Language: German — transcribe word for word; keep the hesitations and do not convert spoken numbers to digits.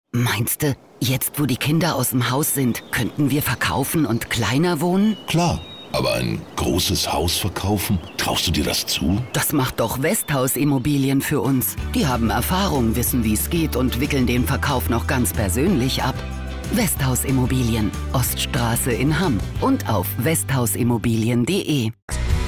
Meinst du, jetzt wo die Kinder aus dem Haus sind, könnten wir verkaufen und kleiner wohnen? Klar, aber ein großes Haus verkaufen? Traust du dir das zu? Das macht doch Westhaus Immobilien für uns. Die haben Erfahrung, wissen, wie es geht und wickeln den Verkauf noch ganz persönlich ab. Westhaus Immobilien, Oststraße in Hamm und auf westhausimmobilien punkt de.